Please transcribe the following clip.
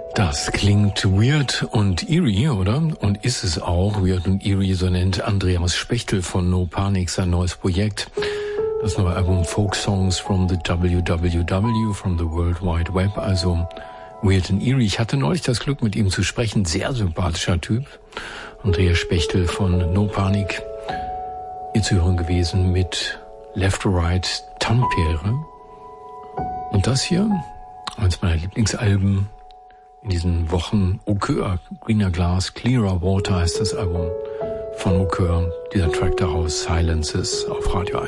Das klingt weird und eerie, oder? Und ist es auch. Weird und eerie, so nennt Andreas Spechtel von No Panik sein neues Projekt. Das neue Album Folk Songs from the WWW, from the World Wide Web, also weird and eerie. Ich hatte neulich das Glück, mit ihm zu sprechen. Sehr sympathischer Typ. Andreas Spechtel von No Panik. Hier zu hören gewesen mit Left or Right Tampere. Und das hier, eins meiner Lieblingsalben in diesen Wochen, Au Coeur, Greener Glass, Clearer Water heißt das Album von Au Coeur. Dieser Track daraus, Silences auf Radio 1.